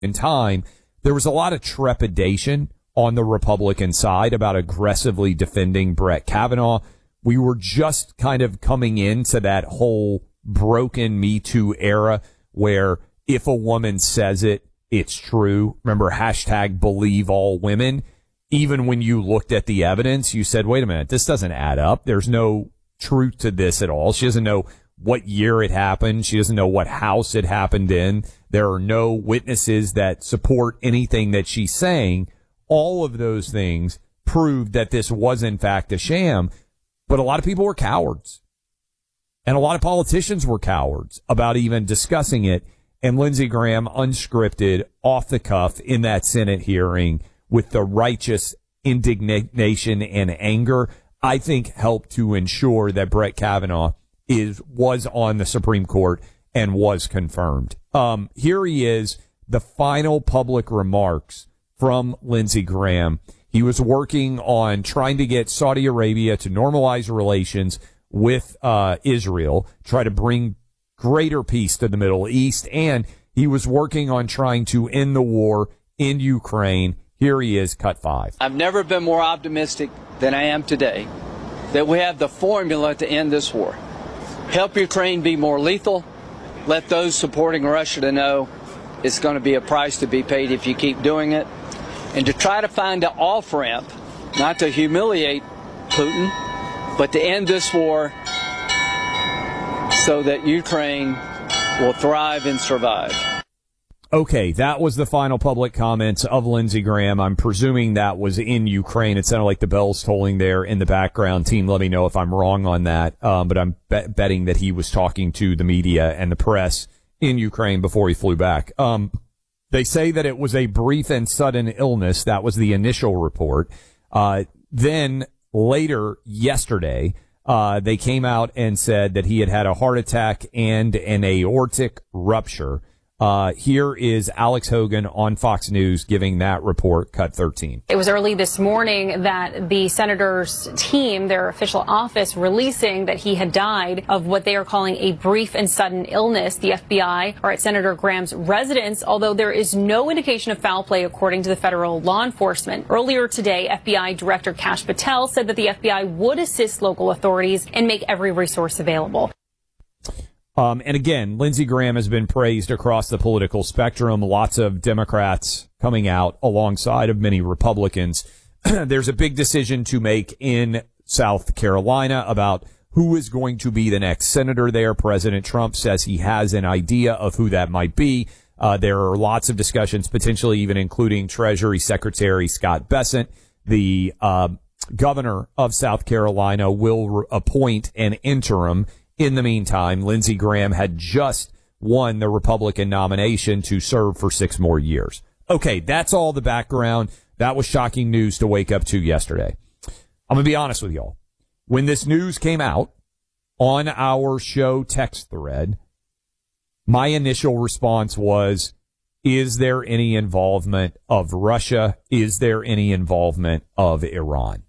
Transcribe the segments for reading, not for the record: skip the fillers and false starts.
in time, there was a lot of trepidation on the Republican side about aggressively defending Brett Kavanaugh. We were just kind of coming into that whole broken Me Too era where if a woman says it, it's true. Remember, hashtag believe all women. Even when you looked at the evidence, you said, wait a minute, this doesn't add up. There's no truth to this at all. She doesn't know what year it happened. She doesn't know what house it happened in. There are no witnesses that support anything that she's saying. All of those things proved that this was, in fact, a sham. But a lot of people were cowards. And a lot of politicians were cowards about even discussing it. And Lindsey Graham, unscripted, off the cuff in that Senate hearing with the righteous indignation and anger, I think helped to ensure that Brett Kavanaugh was on the Supreme Court and was confirmed. Here he is, the final public remarks from Lindsey Graham. He was working on trying to get Saudi Arabia to normalize relations with Israel, try to bring greater peace to the Middle East, and he was working on trying to end the war in Ukraine. Here he is, cut 5. I've never been more optimistic than I am today that we have the formula to end this war. Help Ukraine be more lethal. Let those supporting Russia to know it's going to be a price to be paid if you keep doing it. And to try to find an off-ramp, not to humiliate Putin, but to end this war so that Ukraine will thrive and survive. Okay, that was the final public comments of Lindsey Graham. I'm presuming that was in Ukraine. It sounded like the bells tolling there in the background. Team, let me know if I'm wrong on that. But I'm betting that he was talking to the media and the press in Ukraine before he flew back. They say that it was a brief and sudden illness. That was the initial report. Then later yesterday, they came out and said that he had a heart attack and an aortic rupture. Here is Alex Hogan on Fox News giving that report, cut 13. It was early this morning that the senator's team, their official office, releasing that he had died of what they are calling a brief and sudden illness. The FBI are at Senator Graham's residence, although there is no indication of foul play according to the federal law enforcement. Earlier today, FBI Director Kash Patel said that the FBI would assist local authorities and make every resource available. And again, Lindsey Graham has been praised across the political spectrum. Lots of Democrats coming out alongside of many Republicans. There's a big decision to make in South Carolina about who is going to be the next senator there. President Trump says he has an idea of who that might be. There are lots of discussions, potentially even including Treasury Secretary Scott Bessent. The governor of South Carolina will appoint an interim. In the meantime, Lindsey Graham had just won the Republican nomination to serve for 6 more years. Okay, that's all the background. That was shocking news to wake up to yesterday. I'm going to be honest with y'all. When this news came out on our show text thread, my initial response was, is there any involvement of Russia? Is there any involvement of Iran?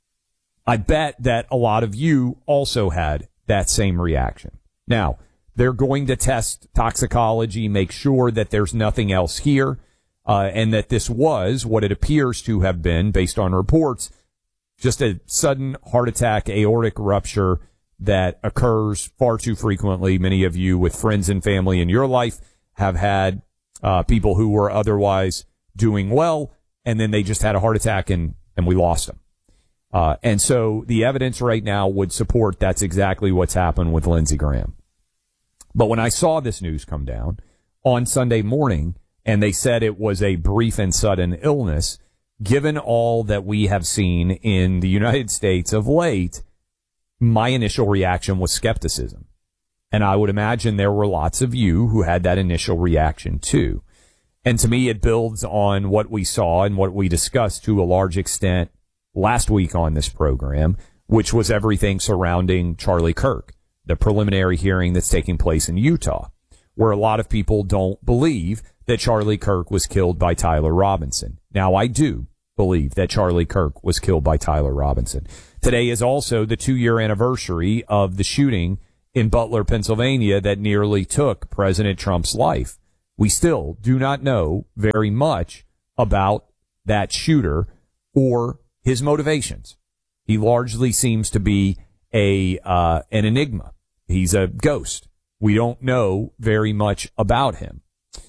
I bet that a lot of you also had that same reaction. Now, they're going to test toxicology, make sure that there's nothing else here, and that this was what it appears to have been, based on reports, just a sudden heart attack, aortic rupture that occurs far too frequently. Many of you with friends and family in your life have had people who were otherwise doing well, and then they just had a heart attack and we lost them. And so the evidence right now would support that's exactly what's happened with Lindsey Graham. But when I saw this news come down on Sunday morning and they said it was a brief and sudden illness, given all that we have seen in the United States of late, my initial reaction was skepticism. And I would imagine there were lots of you who had that initial reaction too. And to me, it builds on what we saw and what we discussed to a large extent last week on this program, which was everything surrounding Charlie Kirk, the preliminary hearing that's taking place in Utah, where a lot of people don't believe that Charlie Kirk was killed by Tyler Robinson. Now, I do believe that Charlie Kirk was killed by Tyler Robinson. Today is also the 2-year anniversary of the shooting in Butler, Pennsylvania, that nearly took President Trump's life. We still do not know very much about that shooter or his motivations. He largely seems to be an enigma. He's a ghost. We don't know very much about him.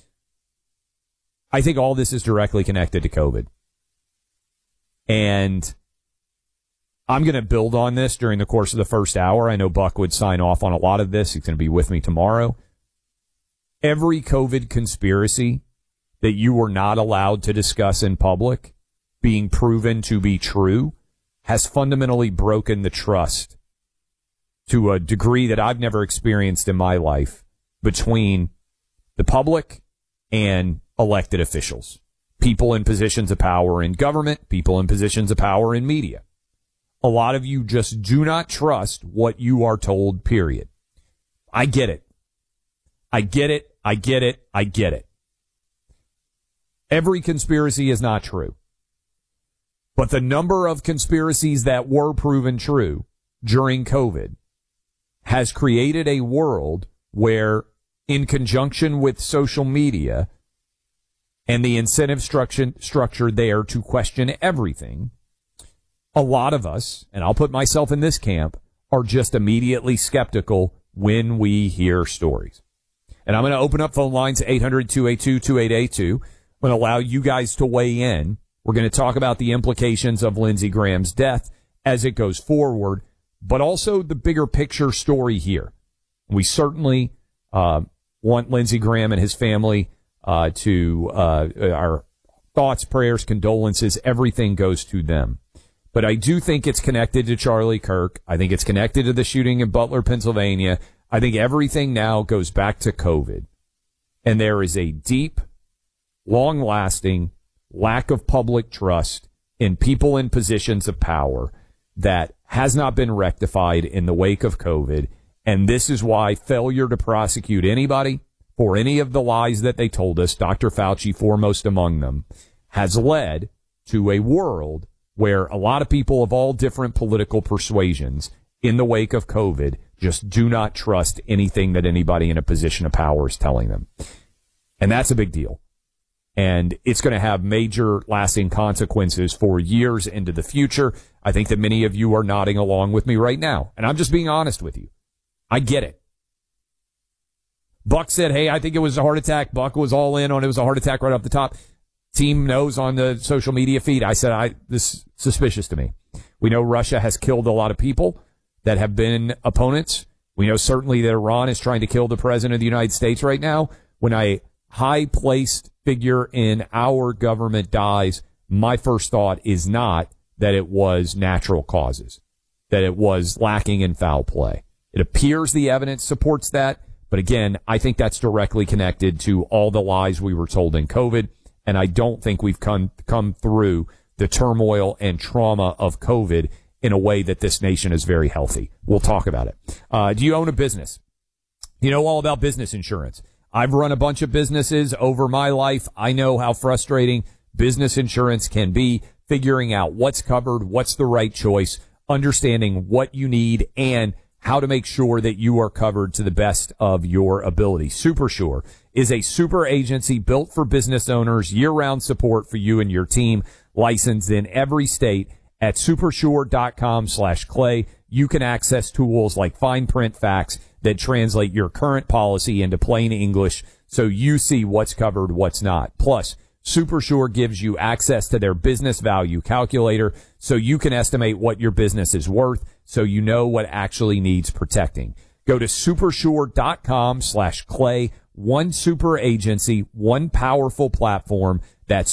I think all this is directly connected to COVID. And I'm going to build on this during the course of the first hour. I know Buck would sign off on a lot of this. He's going to be with me tomorrow. Every COVID conspiracy that you were not allowed to discuss in public being proven to be true has fundamentally broken the trust to a degree that I've never experienced in my life between the public and elected officials, people in positions of power in government, people in positions of power in media. A lot of you just do not trust what you are told, period. I get it. I get it. I get it. I get it. Every conspiracy is not true. But the number of conspiracies that were proven true during COVID has created a world where, in conjunction with social media and the incentive structure there to question everything, a lot of us, and I'll put myself in this camp, are just immediately skeptical when we hear stories. And I'm going to open up phone lines 800-282-2882. I'm going to allow you guys to weigh in. We're going to talk about the implications of Lindsey Graham's death as it goes forward, but also the bigger picture story here. We certainly want Lindsey Graham and his family to our thoughts, prayers, condolences, everything goes to them. But I do think it's connected to Charlie Kirk. I think it's connected to the shooting in Butler, Pennsylvania. I think everything now goes back to COVID. And there is a deep, long-lasting lack of public trust in people in positions of power that has not been rectified in the wake of COVID. And this is why failure to prosecute anybody for any of the lies that they told us, Dr. Fauci foremost among them, has led to a world where a lot of people of all different political persuasions in the wake of COVID just do not trust anything that anybody in a position of power is telling them. And that's a big deal. And it's going to have major lasting consequences for years into the future. I think that many of you are nodding along with me right now. And I'm just being honest with you. I get it. Buck said, hey, I think it was a heart attack. Buck was all in on it was a heart attack right off the top. Team knows on the social media feed. I said, this is suspicious to me. We know Russia has killed a lot of people that have been opponents. We know certainly that Iran is trying to kill the president of the United States right now. When a high-placed figure in our government dies, my first thought is not that it was natural causes, that it was lacking in foul play. It appears the evidence supports that, but again, I think that's directly connected to all the lies we were told in COVID, and I don't think we've come through the turmoil and trauma of COVID in a way that this nation is very healthy. We'll talk about it. Do you own a business? You know all about business insurance. I've run a bunch of businesses over my life. I know how frustrating business insurance can be, figuring out what's covered, what's the right choice, understanding what you need, and how to make sure that you are covered to the best of your ability. SuperSure is a super agency built for business owners, year-round support for you and your team, licensed in every state. At supersure.com/Clay, you can access tools like fine print facts that translate your current policy into plain English so you see what's covered, what's not. Plus, SuperSure gives you access to their business value calculator so you can estimate what your business is worth so you know what actually needs protecting. Go to supersure.com/Clay. One super agency, one powerful platform. That's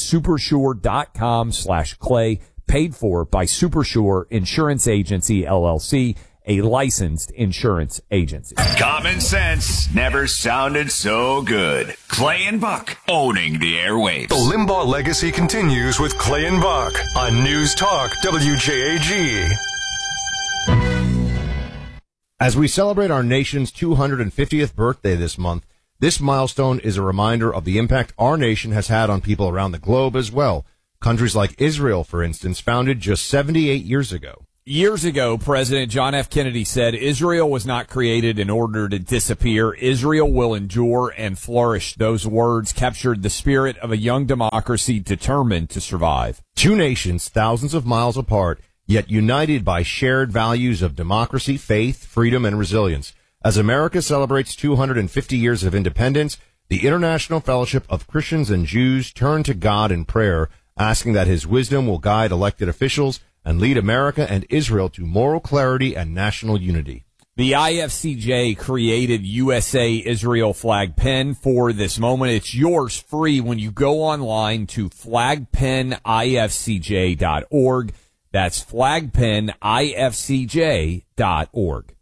supersure.com/Clay. Paid for by SuperSure Insurance Agency, LLC, a licensed insurance agency. Common sense never sounded so good. Clay and Buck owning the airwaves. The Limbaugh legacy continues with Clay and Buck on News Talk WJAG. As we celebrate our nation's 250th birthday this month, this milestone is a reminder of the impact our nation has had on people around the globe as well. Countries like Israel, for instance, founded just 78 years ago. Years ago, President John F. Kennedy said Israel was not created in order to disappear. Israel will endure and flourish. Those words captured the spirit of a young democracy determined to survive. Two nations thousands of miles apart, yet united by shared values of democracy, faith, freedom, and resilience. As America celebrates 250 years of independence, the International Fellowship of Christians and Jews turn to God in prayer, asking that his wisdom will guide elected officials and lead America and Israel to moral clarity and national unity. The IFCJ created USA-Israel flag pin for this moment. It's yours free when you go online to flagpinifcj.org. That's flagpinifcj.org.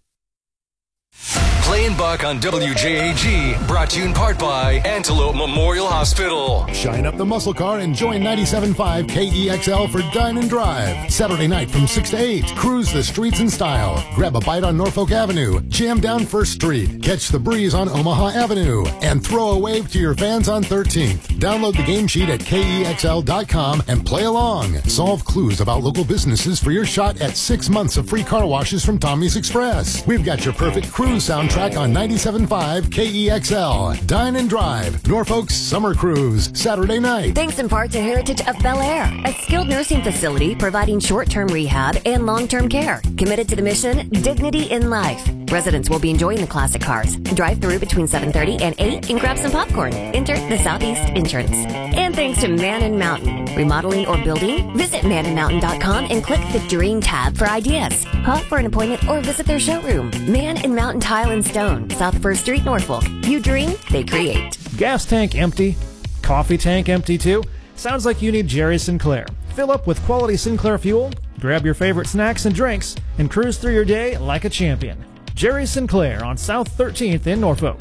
Clay and Buck on WJAG, brought to you in part by Antelope Memorial Hospital. Shine up the muscle car and join 97.5 KEXL for Dine and Drive. Saturday night from 6 to 8. Cruise the streets in style. Grab a bite on Norfolk Avenue. Jam down First Street. Catch the breeze on Omaha Avenue. And throw a wave to your fans on 13th. Download the game sheet at KEXL.com and play along. Solve clues about local businesses for your shot at 6 months of free car washes from Tommy's Express. We've got your perfect cruise soundtrack on 97.5 KEXL. Dine and Drive, Norfolk's Summer Cruise, Saturday night. Thanks in part to Heritage of Bel Air, a skilled nursing facility providing short-term rehab and long-term care. Committed to the mission, dignity in life. Residents will be enjoying the classic cars. Drive through between 7:30 and 8 and grab some popcorn. Enter the Southeast entrance. And thanks to Man and Mountain. Remodeling or building? Visit manandmountain.com and click the Dream tab for ideas. Call for an appointment or visit their showroom. Man and Mountain Tile and Stone, South 1st Street, Norfolk. You dream, they create. Gas tank empty? Coffee tank empty too? Sounds like you need Jerry Sinclair. Fill up with quality Sinclair fuel, grab your favorite snacks and drinks, and cruise through your day like a champion. Jerry Sinclair on South 13th in Norfolk.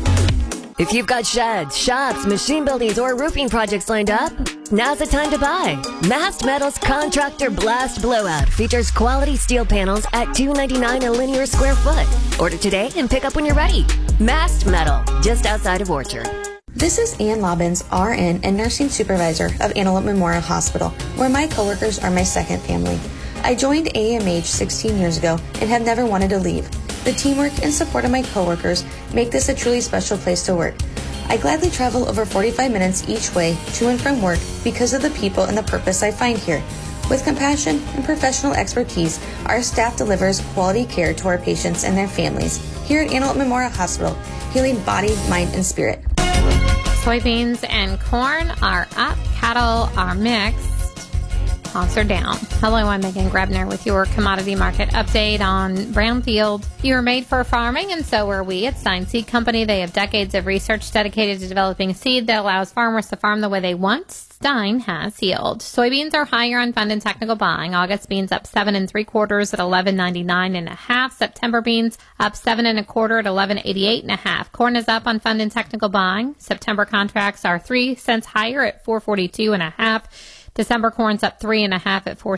If you've got sheds, shops, machine buildings, or roofing projects lined up, now's the time to buy. Mast Metal's Contractor Blast Blowout features quality steel panels at $2.99 a linear square foot. Order today and pick up when you're ready. Mast Metal, just outside of Orchard. This is Ann Lobbins, RN and Nursing Supervisor of Antelope Memorial Hospital, where my coworkers are my second family. I joined AMH 16 years ago and have never wanted to leave. The teamwork and support of my coworkers make this a truly special place to work. I gladly travel over 45 minutes each way to and from work because of the people and the purpose I find here. With compassion and professional expertise, our staff delivers quality care to our patients and their families. Here at Antelope Memorial Hospital, healing body, mind, and spirit. Soybeans and corn are up. Cattle are mixed. Hogs are down. Hello, I'm Megan Grebner with your commodity market update on Brownfield. You are made for farming, and so are we at Stein Seed Company. They have decades of research dedicated to developing seed that allows farmers to farm the way they want. Stein has yield. Soybeans are higher on fund and technical buying. August beans up 7 3/4 at $11.99.5. September beans up 7 1/4 at $11.88.5. Corn is up on fund and technical buying. September contracts are 3 cents higher at $4.42.5. December corn's up 3 1/2 at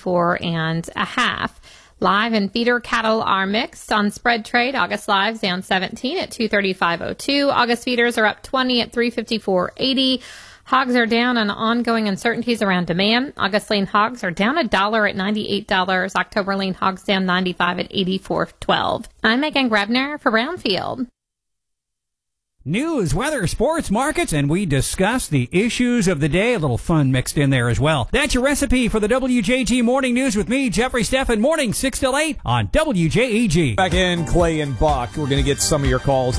$4.64.5. Live and feeder cattle are mixed on spread trade. August lives down 17 at $235.02. August feeders are up 20 at $354.80. Hogs are down on ongoing uncertainties around demand. August lean hogs are down $1 at $98. October lean hogs down 95 at $84.12. I'm Megan Grebner for Brownfield. News, weather, sports, markets, and we discuss the issues of the day. A little fun mixed in there as well. That's your recipe for the WJG Morning News with me, Jeffrey Steffen, morning 6 till 8 on WJEG. Back in, Clay and Buck. We're going to get some of your calls,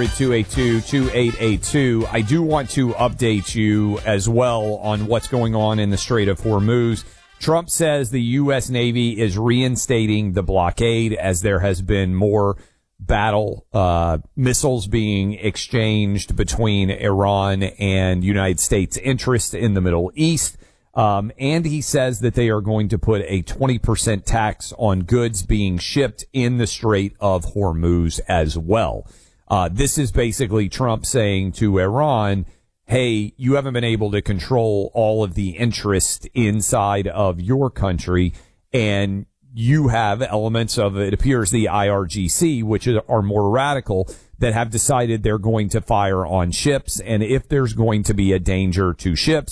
800-282-2882. I do want to update you as well on what's going on in the Strait of Hormuz. Trump says the U.S. Navy is reinstating the blockade as there has been more battle missiles being exchanged between Iran and United States interests in the Middle East. And he says that they are going to put a 20% tax on goods being shipped in the Strait of Hormuz as well. This is basically Trump saying to Iran, hey, you haven't been able to control all of the interest inside of your country, and you have elements of, it appears, the IRGC, which are more radical, that have decided they're going to fire on ships. And if there's going to be a danger to ships,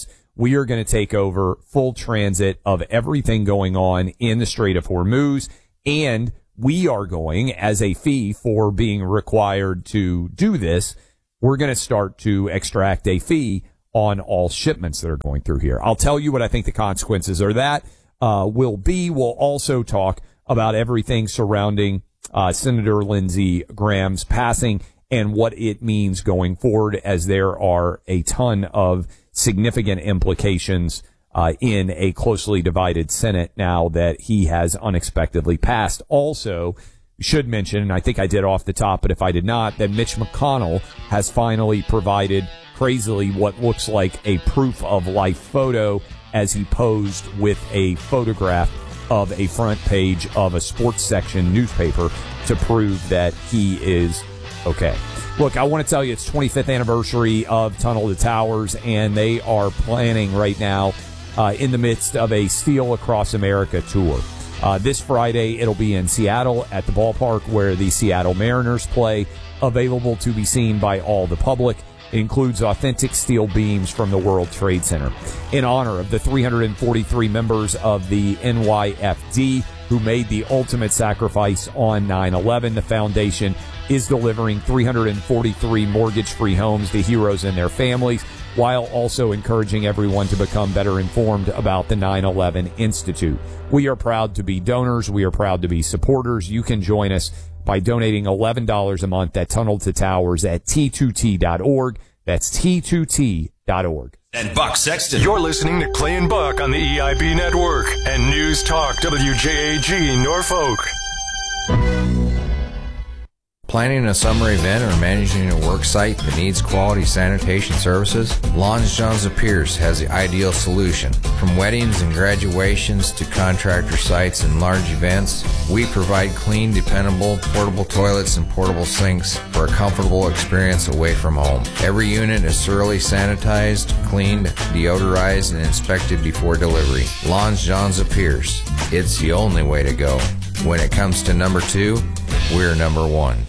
we are going to take over full transit of everything going on in the Strait of Hormuz, and we are going, as a fee for being required to do this, we're going to start to extract a fee on all shipments that are going through here. I'll tell you what I think the consequences of that will be. We'll also talk about everything surrounding Senator Lindsey Graham's passing and what it means going forward, as there are a ton of significant implications in a closely divided Senate now that he has unexpectedly passed. Also, should mention, and I think I did off the top, but if I did not, that Mitch McConnell has finally provided, crazily, what looks like a proof of life photo as he posed with a photograph of a front page of a sports section newspaper to prove that he is okay. Look, I want to tell you it's 25th anniversary of Tunnel to Towers, and they are planning right now in the midst of a Steal Across America tour. This Friday, it'll be in Seattle at the ballpark where the Seattle Mariners play, available to be seen by all the public. It includes authentic steel beams from the World Trade Center. In honor of the 343 members of the NYFD who made the ultimate sacrifice on 9/11, the foundation is delivering 343 mortgage-free homes to heroes and their families, while also encouraging everyone to become better informed about the 9/11 Institute. We are proud to be donors. We are proud to be supporters. You can join us by donating $11 a month at Tunnel to Towers at T2T.org. That's T2T.org. And Buck Sexton. You're listening to Clay and Buck on the EIB Network and News Talk WJAG Norfolk. Planning a summer event or managing a work site that needs quality sanitation services? Lawns, Johns & Pierce has the ideal solution. From weddings and graduations to contractor sites and large events, we provide clean, dependable, portable toilets and portable sinks for a comfortable experience away from home. Every unit is thoroughly sanitized, cleaned, deodorized, and inspected before delivery. Lawns, Johns & Pierce. It's the only way to go. When it comes to number 2, we're number 1.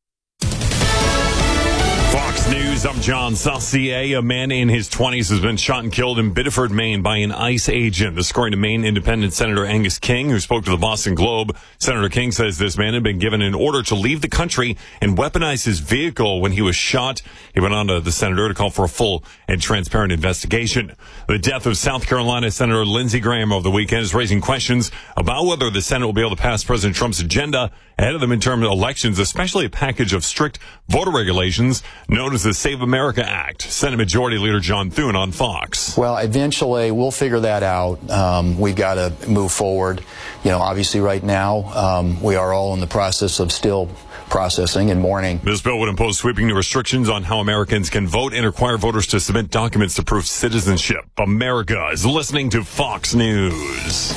Fox News, I'm John Saucier. A man in his 20s has been shot and killed in Biddeford, Maine by an ICE agent. The according to Maine Independent Senator Angus King, who spoke to the Boston Globe. Senator King says this man had been given an order to leave the country and weaponize his vehicle when he was shot. He went on to the senator to call for a full and transparent investigation. The death of South Carolina Senator Lindsey Graham over the weekend is raising questions about whether the Senate will be able to pass President Trump's agenda ahead of the midterm elections, especially a package of strict voter regulations known as the Save America Act. Senate Majority Leader John Thune on Fox. Well, eventually we'll figure that out. We've got to move forward. You know, obviously right now we are all in the process of still processing and mourning. This bill would impose sweeping new restrictions on how Americans can vote and require voters to submit documents to prove citizenship. America is listening to Fox News.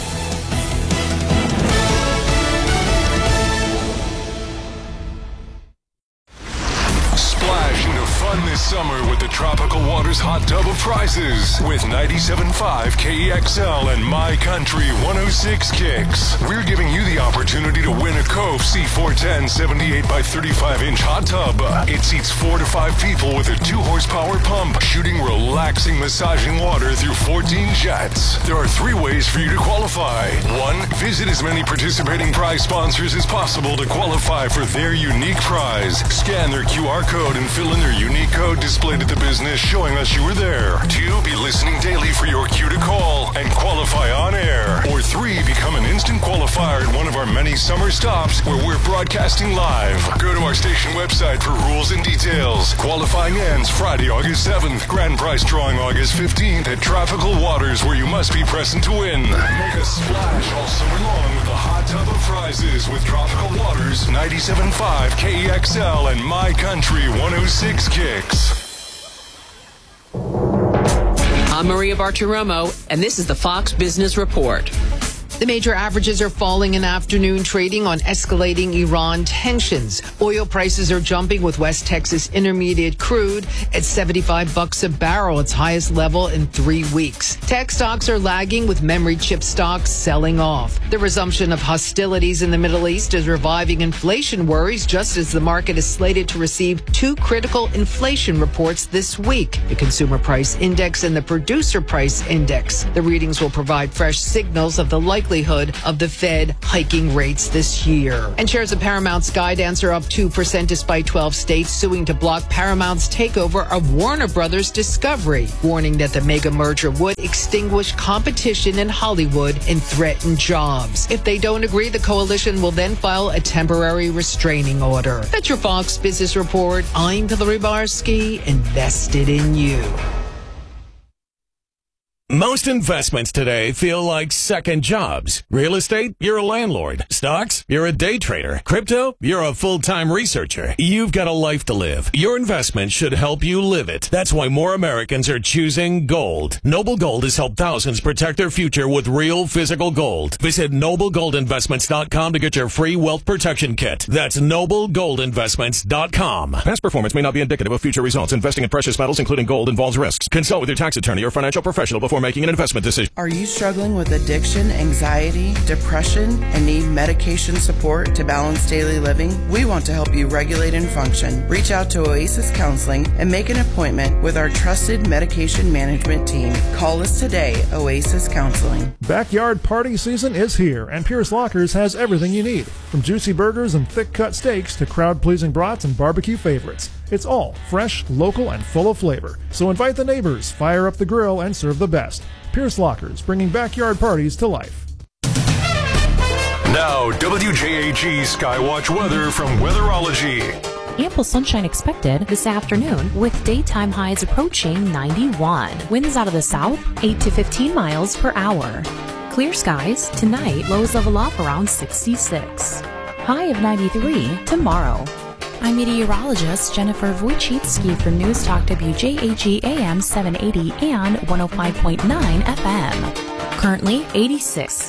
Splash into fun this summer with the Tropical Waters Hot Tub of Prizes with 97.5 KEXL and My Country 106 Kicks. We're giving you the opportunity to win a Cove C410 78 by 35 inch hot tub. It seats 4 to 5 people with a 2 horsepower pump, shooting relaxing, massaging water through 14 jets. There are 3 ways for you to qualify. 1, visit as many participating prize sponsors as possible to qualify for their unique prize. Scan their QR code and fill in their unique code displayed at the business showing us you were there. 2, be listening daily for your cue to call and qualify on air. Or 3, become an instant qualifier at one of our many summer stops where we're broadcasting live. Go to our station website for rules and details. Qualifying ends Friday, August 7th. Grand prize drawing August 15th at Tropical Waters, where you must be present to win. Make a splash all summer long with the hot tub of prizes with Tropical Waters, 97.5 KEXL and My Country 106 Kicks. I'm Maria Bartiromo, and this is the Fox Business Report. The major averages are falling in afternoon trading on escalating Iran tensions. Oil prices are jumping with West Texas Intermediate crude at $75 a barrel, its highest level in 3 weeks. Tech stocks are lagging with memory chip stocks selling off. The resumption of hostilities in the Middle East is reviving inflation worries just as the market is slated to receive 2 critical inflation reports this week, the Consumer Price Index and the Producer Price Index. The readings will provide fresh signals of the likelihood of the Fed hiking rates this year. And shares of Paramount Skydance are up 2% despite 12 states suing to block Paramount's takeover of Warner Brothers Discovery, warning that the mega merger would extinguish competition in Hollywood and threaten jobs. If they don't agree, the coalition will then file a temporary restraining order. That's your Fox Business Report. I'm Hillary Barsky, invested in you. Most investments today feel like second jobs. Real estate, you're a landlord. Stocks, you're a day trader. Crypto, you're a full-time researcher. You've got a life to live. Your investment should help you live it. That's why more Americans are choosing gold. Noble Gold has helped thousands protect their future with real physical gold. Visit NobleGoldInvestments.com to get your free wealth protection kit. That's NobleGoldInvestments.com. Past performance may not be indicative of future results. Investing in precious metals, including gold, involves risks. Consult with your tax attorney or financial professional before making an investment decision. Are you struggling with addiction, anxiety, depression, and need medication support to balance daily living? We want to help you regulate and function. Reach out to Oasis Counseling and make an appointment with our trusted medication management team. Call us today, Oasis Counseling. Backyard party season is here, and Pierce Lockers has everything you need. From juicy burgers and thick-cut steaks to crowd-pleasing brats and barbecue favorites. It's all fresh, local, and full of flavor. So invite the neighbors, fire up the grill, and serve the best. Pierce Lockers, bringing backyard parties to life. Now, WJAG Skywatch weather from Weatherology. Ample sunshine expected this afternoon with daytime highs approaching 91. Winds out of the south, 8 to 15 miles per hour. Clear skies tonight, lows level off around 66. High of 93 tomorrow. I'm meteorologist Jennifer Wojcicki for News Talk WJAG AM 780 and 105.9 FM. Currently 86.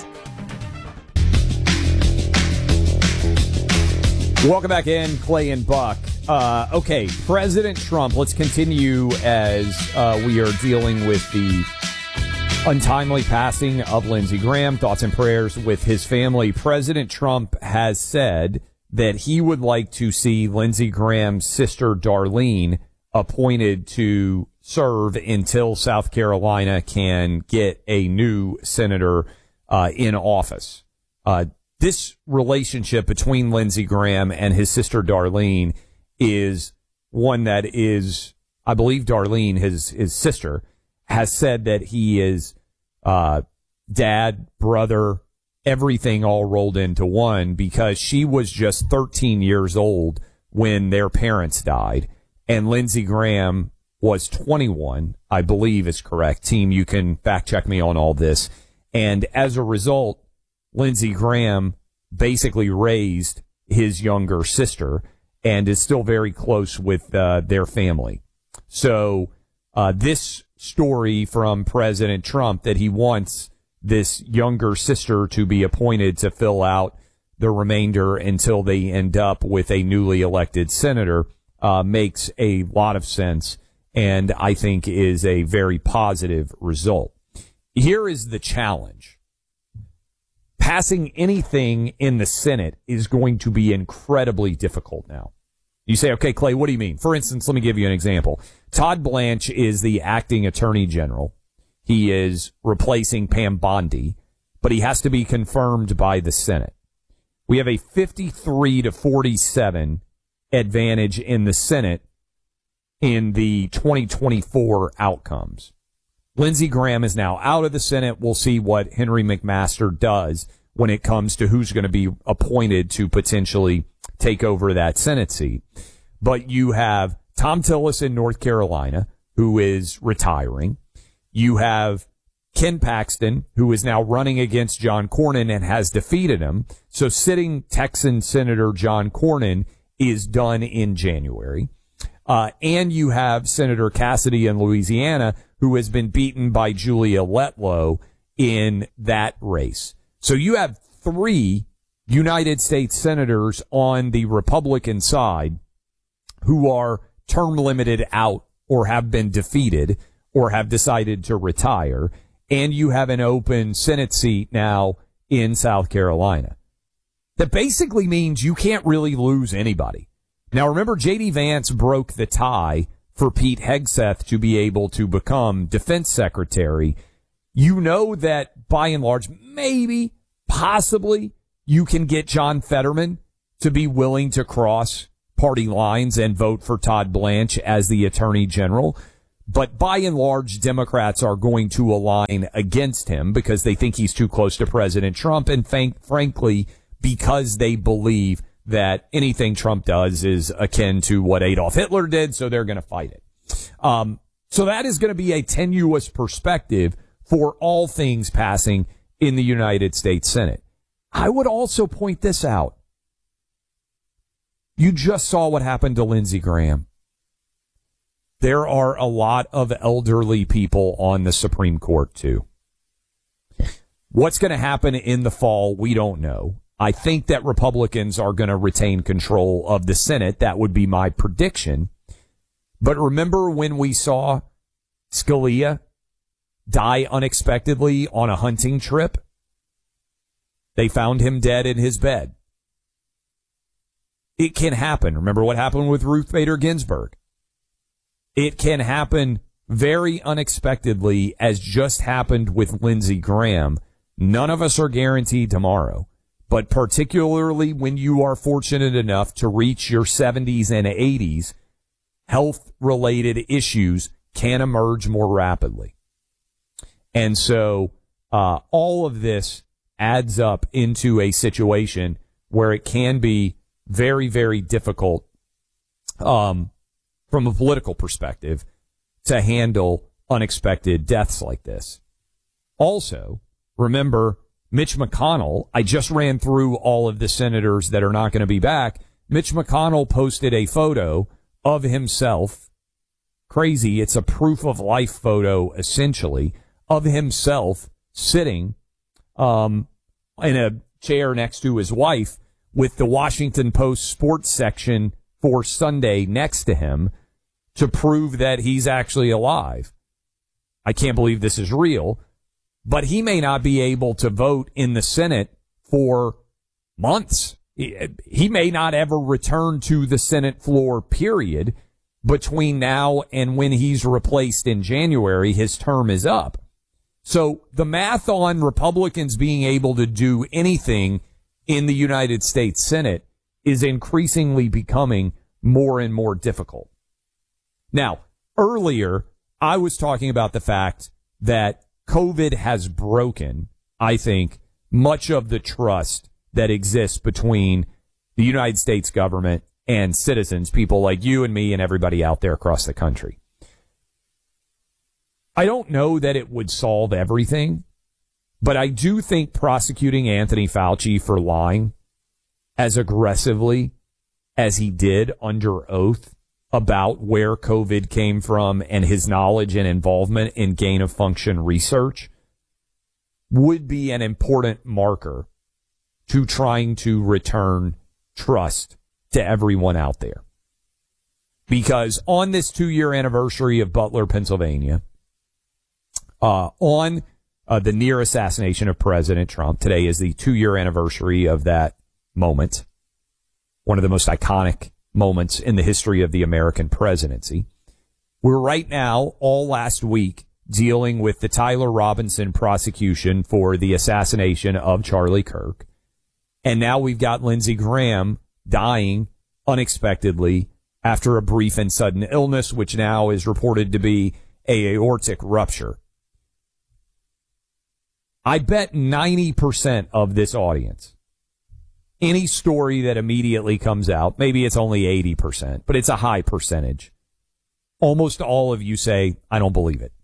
Welcome back in, Clay and Buck. Okay, President Trump, let's continue as we are dealing with the untimely passing of Lindsey Graham. Thoughts and prayers with his family. President Trump has said that he would like to see Lindsey Graham's sister, Darlene, appointed to serve until South Carolina can get a new senator in office. This relationship between Lindsey Graham and his sister, Darlene, is one that is, I believe Darlene, his sister, has said that he is dad, brother, everything all rolled into one, because she was just 13 years old when their parents died, and Lindsey Graham was 21, I believe is correct. Team, you can fact check me on all this. And as a result, Lindsey Graham basically raised his younger sister and is still very close with their family. So this story from President Trump that he wants this younger sister to be appointed to fill out the remainder until they end up with a newly elected senator makes a lot of sense, and I think is a very positive result. Here is the challenge. Passing anything in the Senate is going to be incredibly difficult now. You say, okay, Clay, what do you mean? For instance, let me give you an example. Todd Blanche is the acting attorney general. He is replacing Pam Bondi, but he has to be confirmed by the Senate. We have a 53 to 47 advantage in the Senate in the 2024 outcomes. Lindsey Graham is now out of the Senate. We'll see what Henry McMaster does when it comes to who's going to be appointed to potentially take over that Senate seat. But you have Tom Tillis in North Carolina, who is retiring. You have Ken Paxton, who is now running against John Cornyn and has defeated him. So sitting Texan Senator John Cornyn is done in January. And you have Senator Cassidy in Louisiana, who has been beaten by Julia Letlow in that race. So you have 3 United States senators on the Republican side who are term limited out or have been defeated or have decided to retire. And you have an open Senate seat now in South Carolina. That basically means you can't really lose anybody. Now, remember, J.D. Vance broke the tie for Pete Hegseth to be able to become defense secretary. You know that, by and large, maybe, possibly, you can get John Fetterman to be willing to cross party lines and vote for Todd Blanche as the attorney general. But by and large, Democrats are going to align against him because they think he's too close to President Trump, and frankly, because they believe that anything Trump does is akin to what Adolf Hitler did, so they're going to fight it. So that is going to be a tenuous perspective for all things passing in the United States Senate. I would also point this out. You just saw what happened to Lindsey Graham. There are a lot of elderly people on the Supreme Court, too. What's going to happen in the fall, we don't know. I think that Republicans are going to retain control of the Senate. That would be my prediction. But remember when we saw Scalia die unexpectedly on a hunting trip? They found him dead in his bed. It can happen. Remember what happened with Ruth Bader Ginsburg? It can happen very unexpectedly, as just happened with Lindsey Graham. None of us are guaranteed tomorrow. But particularly when you are fortunate enough to reach your 70s and 80s, health-related issues can emerge more rapidly. And so all of this adds up into a situation where it can be very, very difficult from a political perspective to handle unexpected deaths like this. Also, remember, Mitch McConnell, I just ran through all of the senators that are not going to be back. Mitch McConnell posted a photo of himself. Crazy. It's a proof of life photo, essentially, of himself sitting in a chair next to his wife with the Washington Post sports section for Sunday next to him to prove that he's actually alive. I can't believe this is real. But he may not be able to vote in the Senate for months. He may not ever return to the Senate floor, period. Between now and when he's replaced in January, his term is up. So the math on Republicans being able to do anything in the United States Senate is increasingly becoming more and more difficult. Now, earlier, I was talking about the fact that COVID has broken, I think, much of the trust that exists between the United States government and citizens, people like you and me and everybody out there across the country. I don't know that it would solve everything, but I do think prosecuting Anthony Fauci for lying as aggressively as he did under oath about where COVID came from and his knowledge and involvement in gain-of-function research would be an important marker to trying to return trust to everyone out there. Because on this 2-year anniversary of Butler, Pennsylvania, on the near assassination of President Trump, today is the 2-year anniversary of that moment, one of the most iconic moments in the history of the American presidency. We're right now, all last week, dealing with the Tyler Robinson prosecution for the assassination of Charlie Kirk. And now we've got Lindsey Graham dying unexpectedly after a brief and sudden illness, which now is reported to be an aortic rupture. I bet 90% of this audience, any story that immediately comes out, maybe it's only 80%, but it's a high percentage. Almost all of you say, I don't believe it.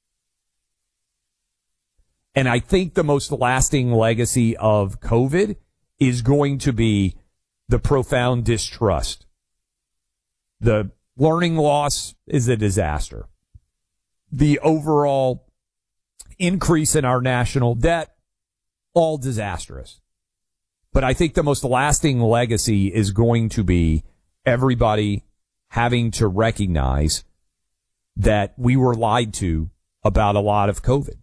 And I think the most lasting legacy of COVID is going to be the profound distrust. The learning loss is a disaster. The overall increase in our national debt, all disastrous. But I think the most lasting legacy is going to be everybody having to recognize that we were lied to about a lot of COVID.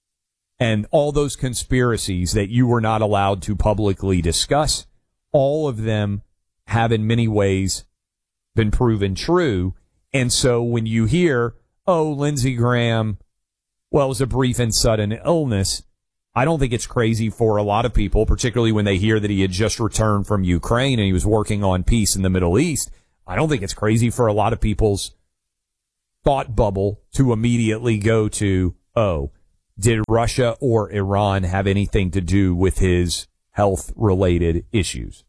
And all those conspiracies that you were not allowed to publicly discuss, all of them have in many ways been proven true. And so when you hear, oh, Lindsey Graham, well, it was a brief and sudden illness, I don't think it's crazy for a lot of people, particularly when they hear that he had just returned from Ukraine and he was working on peace in the Middle East. I don't think it's crazy for a lot of people's thought bubble to immediately go to, oh, did Russia or Iran have anything to do with his health-related issues?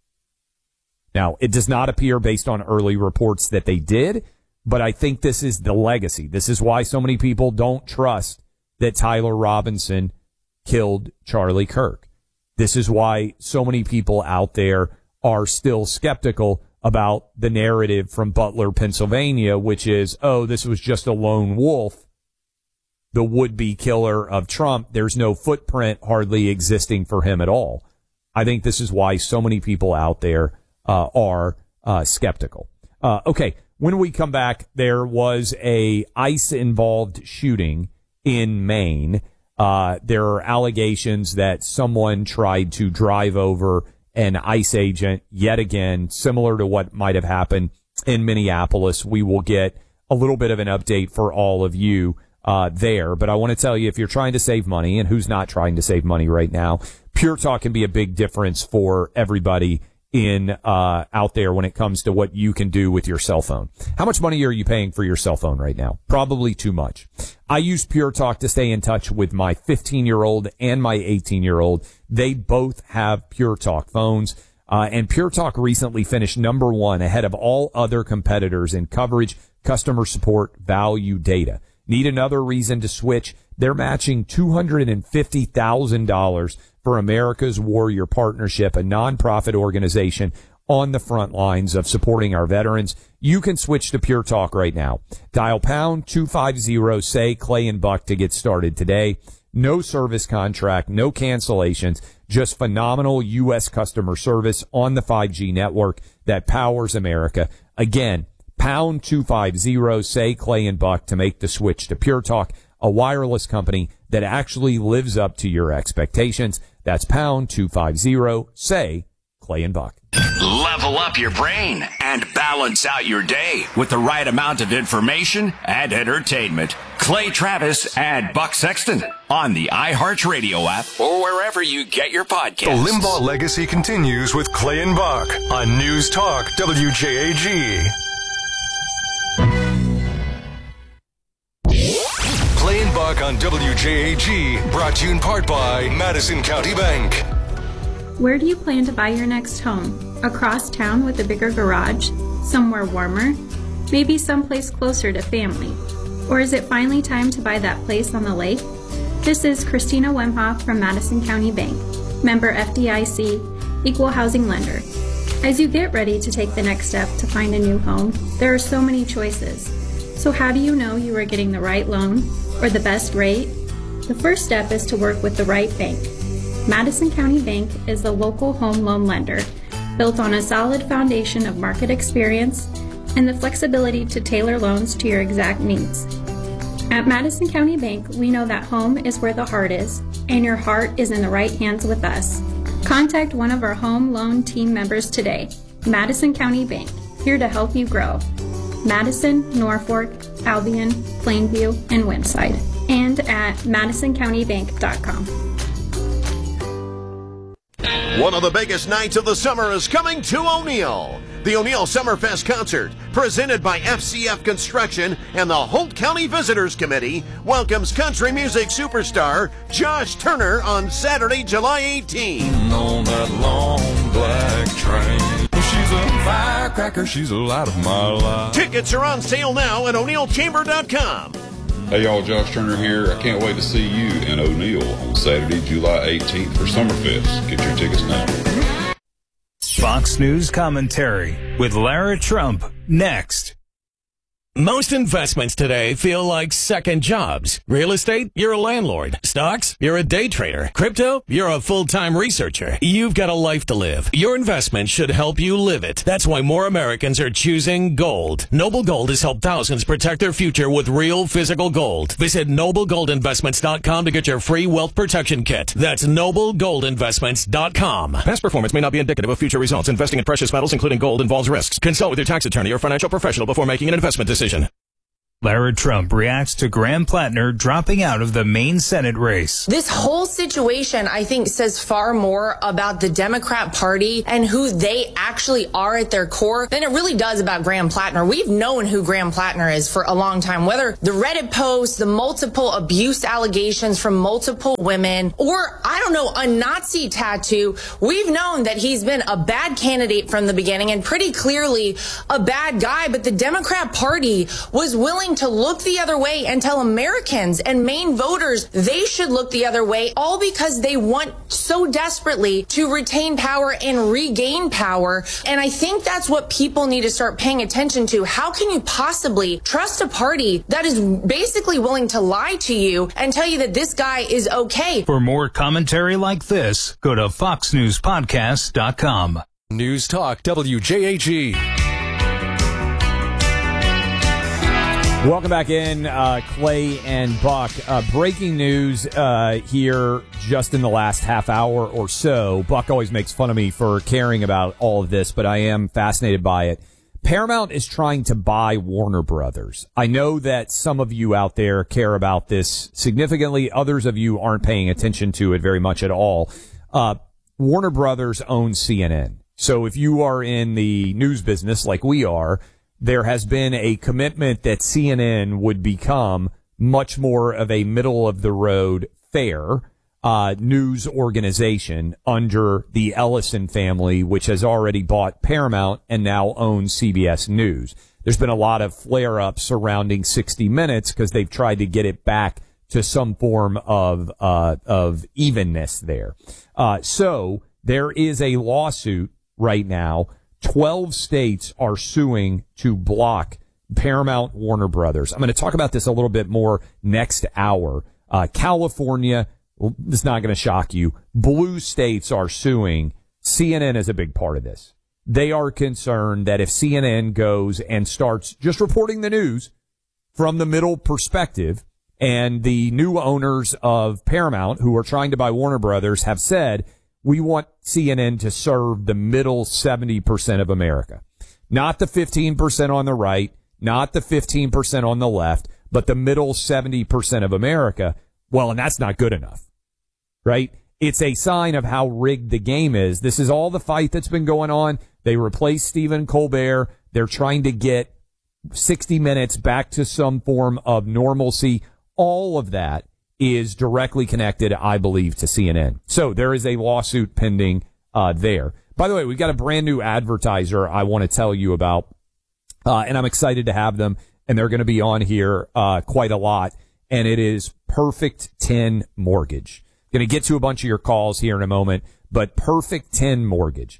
Now, it does not appear based on early reports that they did, but I think this is the legacy. This is why so many people don't trust that Tyler Robinson killed Charlie Kirk. This is why so many people out there are still skeptical about the narrative from Butler, Pennsylvania, which is, oh, this was just a lone wolf, the would-be killer of Trump. There's no footprint hardly existing for him at all. I think this is why so many people out there are skeptical. Okay, when we come back, there was a ICE-involved shooting in Maine. There are allegations that someone tried to drive over an ICE agent yet again, similar to what might have happened in Minneapolis. We will get a little bit of an update for all of you there. But I want to tell you, if you're trying to save money, and who's not trying to save money right now, Pure Talk can be a big difference for everybody in out there when it comes to what you can do with your cell phone. How much money are you paying for your cell phone right now? Probably too much. I use Pure Talk to stay in touch with my 15-year-old and my 18-year-old. They both have Pure Talk phones, and Pure Talk recently finished number one ahead of all other competitors in coverage, customer support, value, data. Need another reason to switch? They're matching $250,000 for America's Warrior Partnership, a nonprofit organization on the front lines of supporting our veterans. You can switch to Pure Talk right now. Dial pound 250, say Clay and Buck to get started today. No service contract, no cancellations, just phenomenal U.S. customer service on the 5G network that powers America. Again, pound 250, say Clay and Buck to make the switch to Pure Talk, a wireless company that actually lives up to your expectations. That's pound 250, say Clay and Buck. Level up your brain and balance out your day with the right amount of information and entertainment. Clay Travis and Buck Sexton on the iHeartRadio app or wherever you get your podcasts. The Limbaugh legacy continues with Clay and Buck on News Talk WJAG. Clay and Buck on WJAG, brought to you in part by Madison County Bank. Where do you plan to buy your next home? Across town with a bigger garage? Somewhere warmer? Maybe someplace closer to family? Or is it finally time to buy that place on the lake? This is Christina Wemhoff from Madison County Bank, member FDIC, equal housing lender. As you get ready to take the next step to find a new home, there are so many choices. So how do you know you are getting the right loan or the best rate? The first step is to work with the right bank. Madison County Bank is the local home loan lender, built on a solid foundation of market experience and the flexibility to tailor loans to your exact needs. At Madison County Bank, we know that home is where the heart is, and your heart is in the right hands with us. Contact one of our home loan team members today. Madison County Bank, here to help you grow. Madison, Norfolk, Albion, Plainview, and Windside, and at MadisonCountyBank.com. One of the biggest nights of the summer is coming to O'Neill. The O'Neill Summerfest Concert, presented by FCF Construction and the Holt County Visitors Committee, welcomes country music superstar Josh Turner on Saturday, July 18th. On that long black train. She's a firecracker, she's a light of my life. Tickets are on sale now at o'neillchamber.com. Hey y'all, Josh Turner here. I can't wait to see you in O'Neill on Saturday, July 18th for Summerfest. Get your tickets now. Fox News commentary with Lara Trump next. Most investments today feel like second jobs. Real estate, you're a landlord. Stocks, you're a day trader. Crypto, you're a full-time researcher. You've got a life to live. Your investment should help you live it. That's why more Americans are choosing gold. Noble Gold has helped thousands protect their future with real physical gold. Visit NobleGoldInvestments.com to get your free wealth protection kit. That's NobleGoldInvestments.com. Past performance may not be indicative of future results. Investing in precious metals, including gold, involves risks. Consult with your tax attorney or financial professional before making an investment decision. Lara Trump reacts to Graham Plattner dropping out of the Maine Senate race. This whole situation, I think, says far more about the Democrat Party and who they actually are at their core than it really does about Graham Plattner. We've known who Graham Plattner is for a long time, whether the Reddit posts, the multiple abuse allegations from multiple women, or, I don't know, a Nazi tattoo. We've known that he's been a bad candidate from the beginning and pretty clearly a bad guy, but the Democrat Party was willing to look the other way and tell Americans and Maine voters they should look the other way, all because they want so desperately to retain power and regain power. And I think that's what people need to start paying attention to. How can you possibly trust a party that is basically willing to lie to you and tell you that this guy is okay? For more commentary like this, go to FoxNewsPodcast.com. News Talk WJAG. Welcome back in, Clay and Buck. Breaking news here just in the last half hour or so. Buck always makes fun of me for caring about all of this, but I am fascinated by it. Paramount is trying to buy Warner Brothers. I know that some of you out there care about this significantly. Others of you aren't paying attention to it very much at all. Warner Brothers owns CNN. So if you are in the news business like we are, there has been a commitment that CNN would become much more of a middle-of-the-road fair news organization under the Ellison family, which has already bought Paramount and now owns CBS News. There's been a lot of flare-ups surrounding 60 Minutes because they've tried to get it back to some form of evenness there. So there is a lawsuit right now. 12 states are suing to block Paramount Warner Brothers. I'm going to talk about this a little bit more next hour. California, this is not going to shock you. Blue states are suing. CNN is a big part of this. They are concerned that if CNN goes and starts just reporting the news from the middle perspective, and the new owners of Paramount, who are trying to buy Warner Brothers, have said, we want CNN to serve the middle 70% of America. Not the 15% on the right, not the 15% on the left, but the middle 70% of America. Well, and that's not good enough, right? It's a sign of how rigged the game is. This is all the fight that's been going on. They replaced Stephen Colbert. They're trying to get 60 Minutes back to some form of normalcy. All of that is directly connected, I believe, to CNN. So there is a lawsuit pending there. By the way, we've got a brand new advertiser I want to tell you about, and I'm excited to have them, and they're going to be on here quite a lot, and it is Perfect 10 Mortgage. Going to get to a bunch of your calls here in a moment, but Perfect 10 Mortgage,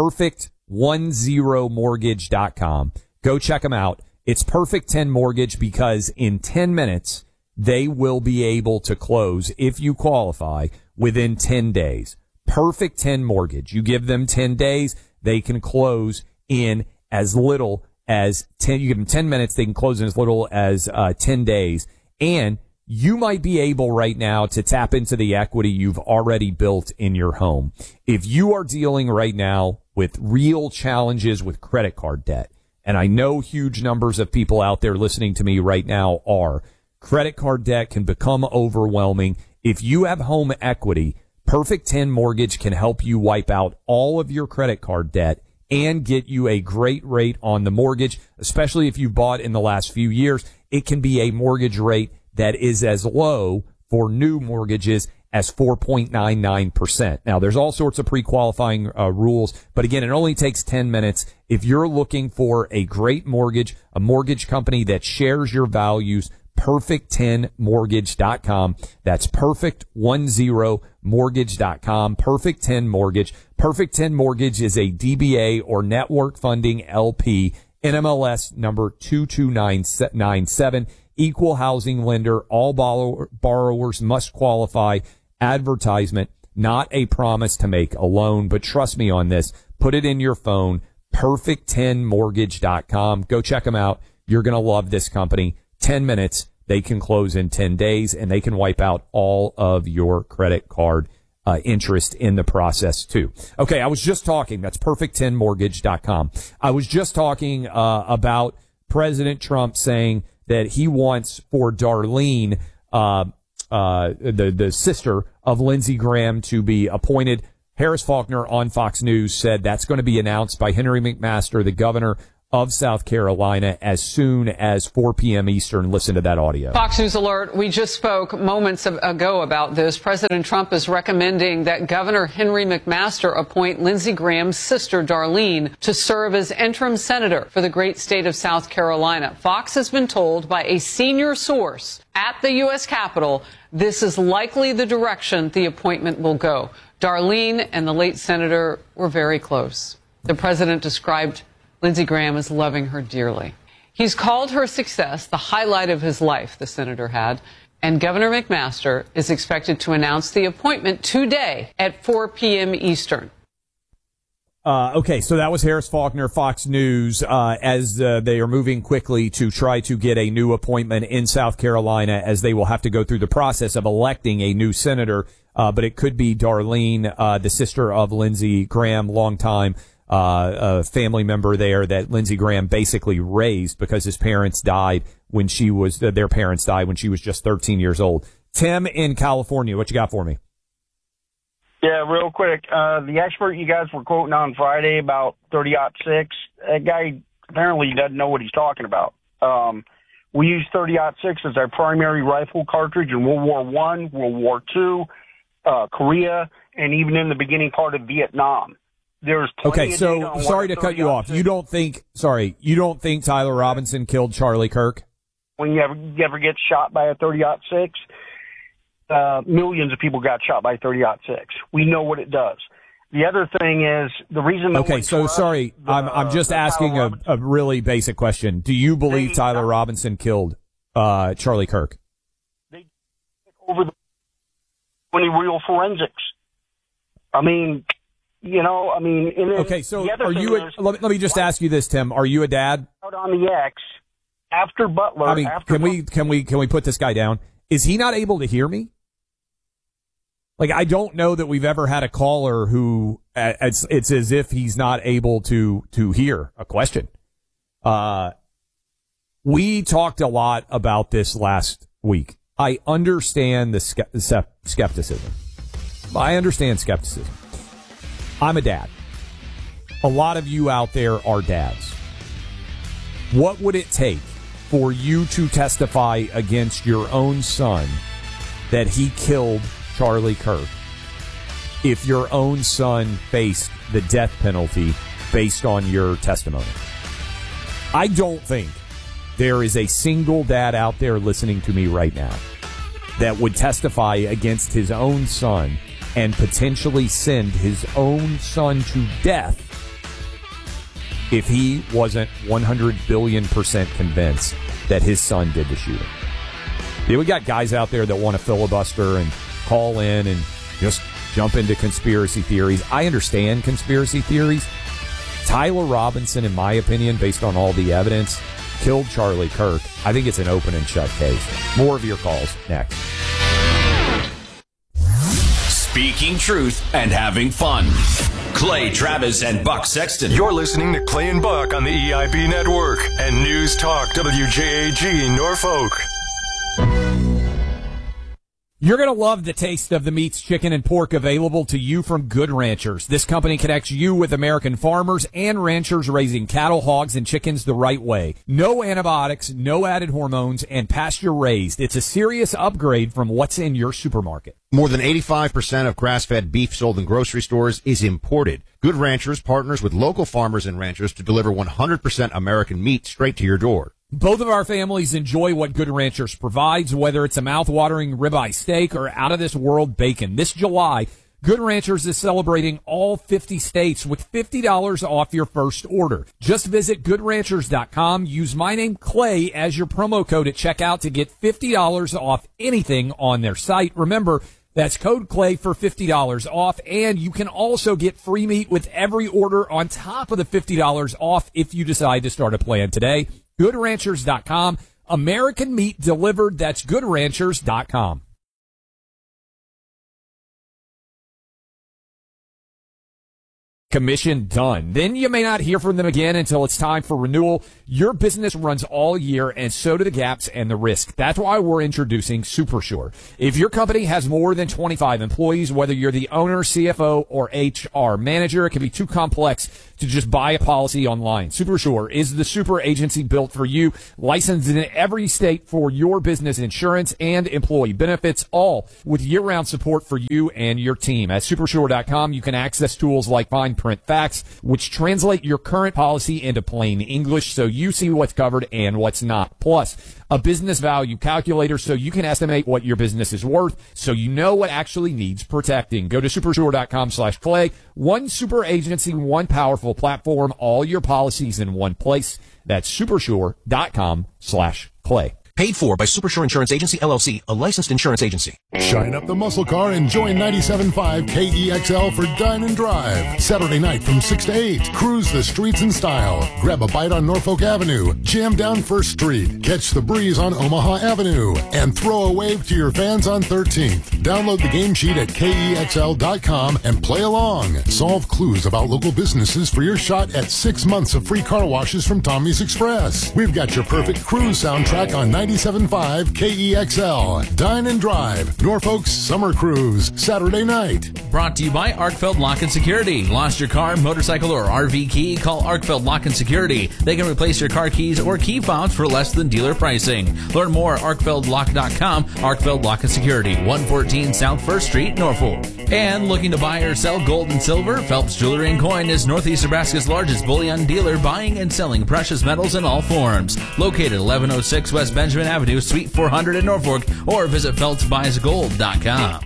perfect10mortgage.com. Go check them out. It's Perfect 10 Mortgage because in 10 minutes, they will be able to close, if you qualify, within 10 days. Perfect 10 Mortgage. You give them 10 days, they can close in as little as 10. You give them 10 minutes, they can close in as little as 10 days. And you might be able right now to tap into the equity you've already built in your home. If you are dealing right now with real challenges with credit card debt, and I know huge numbers of people out there listening to me right now are, credit card debt can become overwhelming. If you have home equity, Perfect 10 Mortgage can help you wipe out all of your credit card debt and get you a great rate on the mortgage, especially if you bought in the last few years. It can be a mortgage rate that is as low for new mortgages as 4.99%. Now, there's all sorts of pre-qualifying rules, but again, it only takes 10 minutes. If you're looking for a great mortgage, a mortgage company that shares your values, perfect10mortgage.com. That's perfect10mortgage.com. Perfect 10 Mortgage. Perfect 10 Mortgage is a DBA or network funding LP NMLS number 22997. Equal housing lender. All borrowers must qualify. Advertisement, not a promise to make a loan, but trust me on this. Put it in your phone. Perfect10mortgage.com. Go check them out. You're going to love this company. 10 minutes. They can close in 10 days, and they can wipe out all of your credit card interest in the process, too. Okay, I was just talking. That's perfect10mortgage.com. I was just talking about President Trump saying that he wants for Darlene, the sister of Lindsey Graham, to be appointed. Harris Faulkner on Fox News said that's going to be announced by Henry McMaster, the governor of South Carolina, as soon as 4 p.m. Eastern. Listen to that audio. Fox News alert. We just spoke moments ago about this. President Trump is recommending that Governor Henry McMaster appoint Lindsey Graham's sister, Darlene, to serve as interim senator for the great state of South Carolina. Fox has been told by a senior source at the U.S. Capitol this is likely the direction the appointment will go. Darlene and the late senator were very close. The president described Lindsey Graham is loving her dearly. He's called her success the highlight of his life, the senator had, and Governor McMaster is expected to announce the appointment today at 4 p.m. Eastern. Okay, so that was Harris Faulkner, Fox News, as they are moving quickly to try to get a new appointment in South Carolina, as they will have to go through the process of electing a new senator. But it could be Darlene, the sister of Lindsey Graham, longtime a family member there that Lindsey Graham basically raised because his parents died when their parents died when she was just 13 years old. Tim in California, what you got for me? Yeah, real quick. The expert you guys were quoting on Friday about 30-06, that guy apparently doesn't know what he's talking about. We used 30-06 as our primary rifle cartridge in World War I, World War II, Korea, and even in the beginning part of Vietnam. There's okay, so sorry to cut you off. You don't think Tyler Robinson killed Charlie Kirk? When you ever get shot by a 30-06, millions of people got shot by 30-06. We know what it does. The other thing is the reason. Okay, so sorry, I'm just asking a really basic question. Do you believe Tyler Robinson killed Charlie Kirk? They over any real forensics. I mean. Okay, so are you? Let me just ask you this, Tim. Are you a dad? Out on the X after Butler. I mean, can we put this guy down? Is he not able to hear me? Like, I don't know that we've ever had a caller who it's as if he's not able to hear a question. We talked a lot about this last week. I understand the skepticism. I'm a dad. A lot of you out there are dads. What would it take for you to testify against your own son that he killed Charlie Kirk if your own son faced the death penalty based on your testimony? I don't think there is a single dad out there listening to me right now that would testify against his own son and potentially send his own son to death if he wasn't 100 billion% convinced that his son did the shooting. Yeah, we got guys out there that want to filibuster and call in and just jump into conspiracy theories. I understand conspiracy theories. Tyler Robinson, in my opinion, based on all the evidence, killed Charlie Kirk. I think it's an open and shut case. More of your calls next. Speaking truth and having fun. Clay Travis and Buck Sexton. You're listening to Clay and Buck on the EIB Network and News Talk WJAG Norfolk. You're going to love the taste of the meats, chicken, and pork available to you from Good Ranchers. This company connects you with American farmers and ranchers raising cattle, hogs, and chickens the right way. No antibiotics, no added hormones, and pasture raised. It's a serious upgrade from what's in your supermarket. More than 85% of grass-fed beef sold in grocery stores is imported. Good Ranchers partners with local farmers and ranchers to deliver 100% American meat straight to your door. Both of our families enjoy what Good Ranchers provides, whether it's a mouth-watering ribeye steak or out-of-this-world bacon. This July, Good Ranchers is celebrating all 50 states with $50 off your first order. Just visit goodranchers.com. Use my name, Clay, as your promo code at checkout to get $50 off anything on their site. Remember, that's code Clay for $50 off, and you can also get free meat with every order on top of the $50 off if you decide to start a plan today. GoodRanchers.com. American meat delivered. That's GoodRanchers.com. Commission done. Then you may not hear from them again until it's time for renewal. Your business runs all year, and so do the gaps and the risk. That's why we're introducing SuperSure. If your company has more than 25 employees, whether you're the owner, CFO, or HR manager, it can be too complex to just buy a policy online. SuperSure is the super agency built for you, licensed in every state for your business insurance and employee benefits, all with year-round support for you and your team. At SuperSure.com, you can access tools like Fine Print Facts, which translate your current policy into plain English so you see what's covered and what's not. Plus, a business value calculator so you can estimate what your business is worth so you know what actually needs protecting. Go to supersure.com/Clay. One super agency, one powerful platform, all your policies in one place. That's supersure.com/Clay. Paid for by Supersure Insurance Agency, LLC, a licensed insurance agency. Shine up the muscle car and join 97.5 KEXL for Dine and Drive. Saturday night from 6 to 8. Cruise the streets in style. Grab a bite on Norfolk Avenue. Jam down First Street. Catch the breeze on Omaha Avenue. And throw a wave to your fans on 13th. Download the game sheet at KEXL.com and play along. Solve clues about local businesses for your shot at 6 months of free car washes from Tommy's Express. We've got your perfect cruise soundtrack on 97.5 KEXL. Dine and Drive, Norfolk's Summer Cruise, Saturday night. Brought to you by Arkfeld Lock and Security. Lost your car, motorcycle, or RV key? Call Arkfeld Lock and Security. They can replace your car keys or key fobs for less than dealer pricing. Learn more at arkfeldlock.com. Arkfeld Lock and Security, 114 South 1st Street, Norfolk. And looking to buy or sell gold and silver? Phelps Jewelry and Coin is Northeast Nebraska's largest bullion dealer, buying and selling precious metals in all forms. Located 1106 West Benjamin Avenue, Suite 400 in Norfolk, or visit PhelpsBuysGold.com.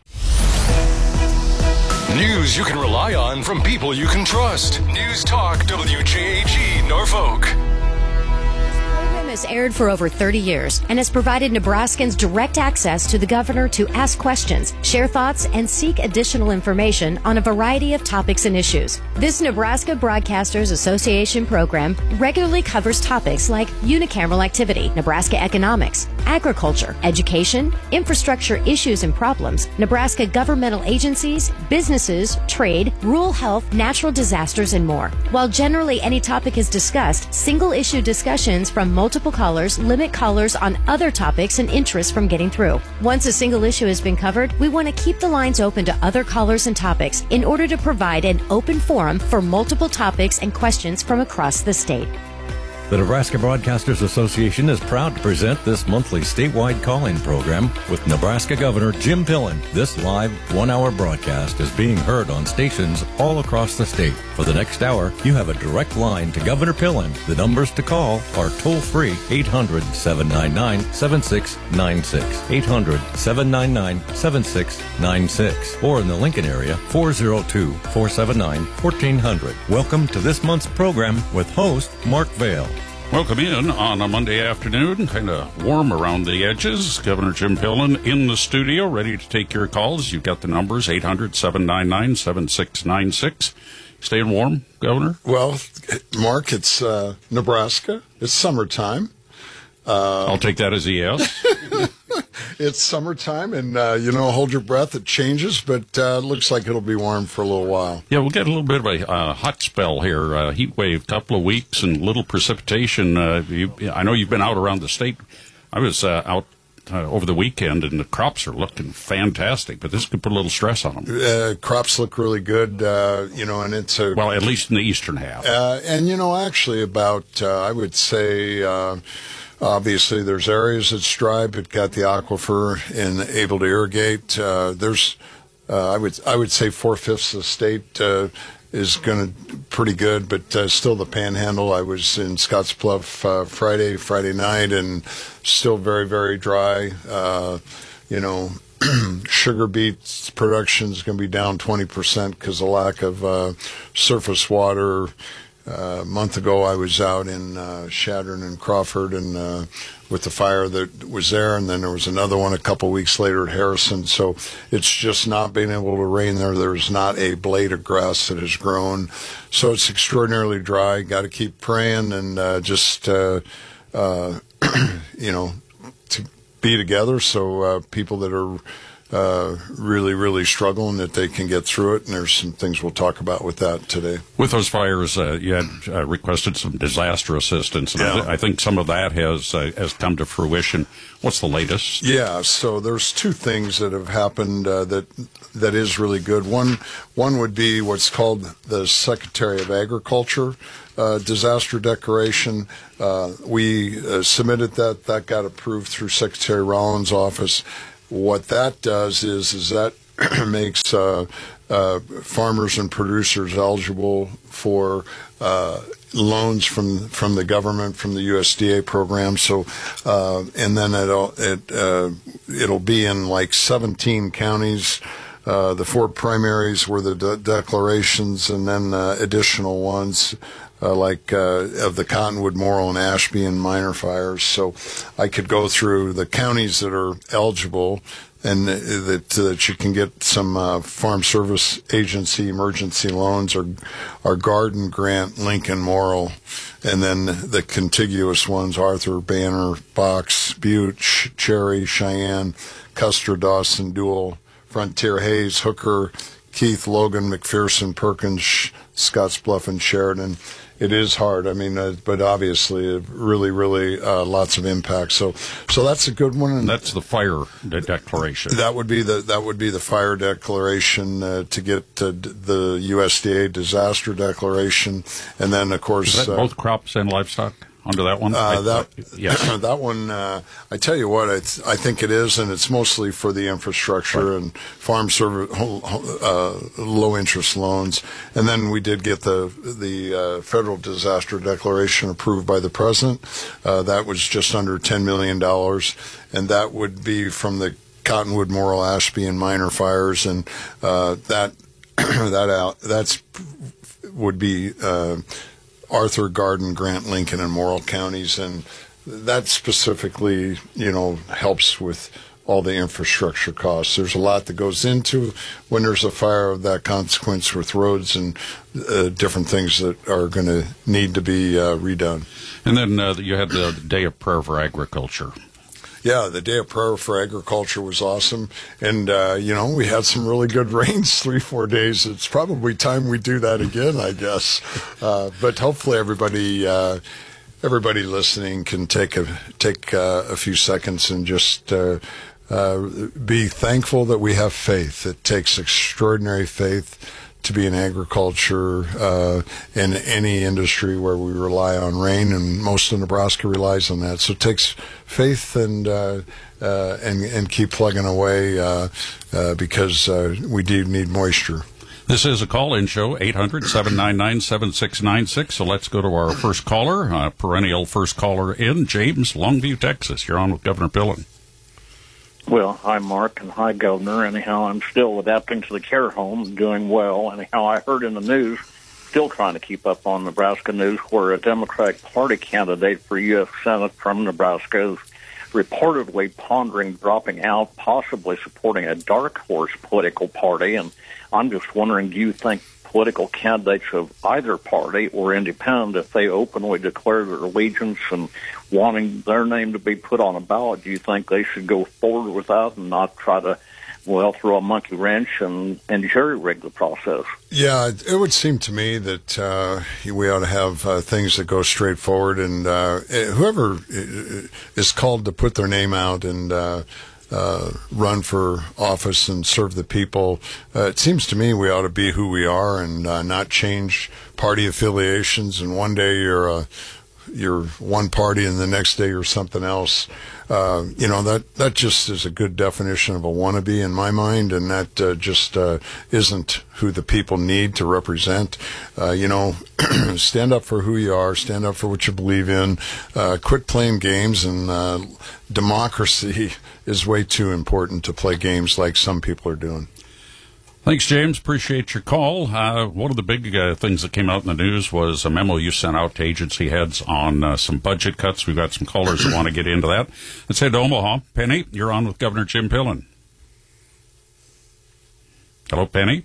News you can rely on from people you can trust. News Talk WJAG Norfolk. Has aired for over 30 years and has provided Nebraskans direct access to the governor to ask questions, share thoughts, and seek additional information on a variety of topics and issues. This Nebraska Broadcasters Association program regularly covers topics like unicameral activity, Nebraska economics, agriculture, education, infrastructure issues and problems, Nebraska governmental agencies, businesses, trade, rural health, natural disasters, and more. While generally any topic is discussed, single-issue discussions from multiple callers limit callers on other topics and interests from getting through. Once a single issue has been covered, we want to keep the lines open to other callers and topics in order to provide an open forum for multiple topics and questions from across the state. The Nebraska Broadcasters Association is proud to present this monthly statewide call-in program with Nebraska Governor Jim Pillen. This live one-hour broadcast is being heard on stations all across the state. For the next hour, you have a direct line to Governor Pillen. The numbers to call are toll-free 800-799-7696, 800-799-7696, or in the Lincoln area, 402-479-1400. Welcome to this month's program with host Mark Vail. Welcome in on a Monday afternoon, kind of warm around the edges. Governor Jim Pillen in the studio, ready to take your calls. You've got the numbers, 800-799-7696. Staying warm, Governor? Well, Mark, it's Nebraska. It's summertime. I'll take that as a yes. It's summertime, and, hold your breath. It changes, but looks like it'll be warm for a little while. Yeah, we'll get a little bit of a hot spell here, heat wave, couple of weeks, and little precipitation. I know you've been out around the state. I was out over the weekend, and the crops are looking fantastic, but this could put a little stress on them. Crops look really good, and it's a... Well, at least in the eastern half. Actually about, I would say... Obviously, there's areas that's dry, but got the aquifer and able to irrigate. There's, I would say 4/5 of the state is going to pretty good, but still the Panhandle. I was in Scottsbluff Friday night, and still very, very dry. sugar beets production is going to be down 20% because of lack of surface water. A month ago, I was out in Chadron and Crawford, and with the fire that was there, and then there was another one a couple weeks later at Harrison. So it's just not being able to rain there. There's not a blade of grass that has grown. So it's extraordinarily dry. Got to keep praying and to be together so people that are really, really struggling, that they can get through it. And there's some things we'll talk about with that today. With those fires, you had requested some disaster assessance, and I think some of that has come to fruition. What's the latest? Yeah, so there's two things that have happened that is really good. One would be what's called the Secretary of Agriculture disaster declaration. We submitted that got approved through Secretary Rollins' office. What that does is that makes farmers and producers eligible for loans from the government, from the USDA program. So, and then it'll be in like 17 counties. The 4 primaries were the declarations, and then additional ones like of the Cottonwood, Morrill, and Ashby and minor fires. So I could go through the counties that are eligible, and that you can get some Farm Service Agency emergency loans, or Garden, Grant, Lincoln, Morrill, and then the contiguous ones: Arthur, Banner, Box, Butte, Cherry, Cheyenne, Custer, Dawson, Dual, Frontier, Hayes, Hooker, Keith, Logan, McPherson, Perkins, Scottsbluff, and Sheridan. It is hard. I mean, but obviously, really, really lots of impact. So that's a good one. And that's the fire declaration. That would be the fire declaration to get the USDA disaster declaration, and then of course is that both crops and livestock under that one. That one. I tell you what, I think it is, and it's mostly for the infrastructure and farm service, low interest loans. And then we did get the federal disaster declaration approved by the president. That was just under $10 million, and that would be from the Cottonwood, Morrill, Ashby, and minor fires, and that's would be. Arthur, Garden, Grant, Lincoln, and Morrill counties, and that specifically, helps with all the infrastructure costs. There's a lot that goes into when there's a fire of that consequence with roads and different things that are going to need to be redone. And then you had the Day of Prayer for Agriculture. Yeah, the Day of Prayer for Agriculture was awesome. And, we had some really good rains 3-4 days. It's probably time we do that again, I guess. But hopefully everybody listening can take a few seconds and just be thankful that we have faith. It takes extraordinary faith to be in agriculture, in any industry where we rely on rain, and most of Nebraska relies on that. So it takes faith and keep plugging away because we do need moisture. This is a call-in show, 800-799-7696. So let's go to our first caller, perennial first caller in, James, Longview, Texas. You're on with Governor Pillen. Well, hi, Mark, and hi, Governor. Anyhow, I'm still adapting to the care home, doing well. Anyhow, I heard in the news, still trying to keep up on Nebraska news, where a Democratic Party candidate for U.S. Senate from Nebraska is reportedly pondering dropping out, possibly supporting a dark horse political party. And I'm just wondering, do you think political candidates of either party or independent, if they openly declare their allegiance and wanting their name to be put on a ballot, do you think they should go forward with that and not try to, throw a monkey wrench and jury-rig the process? Yeah, it would seem to me that we ought to have things that go straight forward, and whoever is called to put their name out and run for office and serve the people, it seems to me we ought to be who we are and not change party affiliations. And one day you're a you're one party and the next day you're something else. That just is a good definition of a wannabe in my mind, and that just isn't who the people need to represent. Stand up for who you are, stand up for what you believe in, quit playing games, and democracy is way too important to play games like some people are doing. Thanks, James. Appreciate your call. One of the big things that came out in the news was a memo you sent out to agency heads on some budget cuts. We've got some callers who want to get into that. Let's head to Omaha. Penny, you're on with Governor Jim Pillen. Hello, Penny.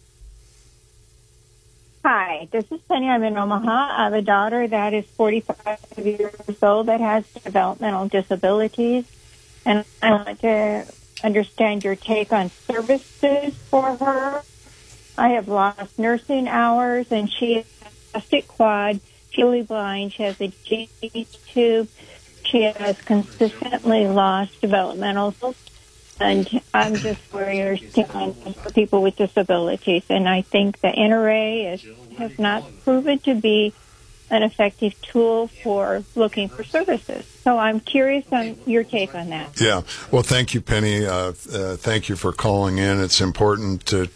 Hi, this is Penny. I'm in Omaha. I have a daughter that is 45 years old that has developmental disabilities, and I want to understand your take on services for her. I have lost nursing hours, and she has a spastic quad. She's really blind. She has a G tube. She has consistently lost developmental skills, and I'm just worried for people with disabilities. And I think the NRA has not proven to be an effective tool for looking for services. So I'm curious on your take on that. Yeah. Well, thank you, Penny. Thank you for calling in. It's important to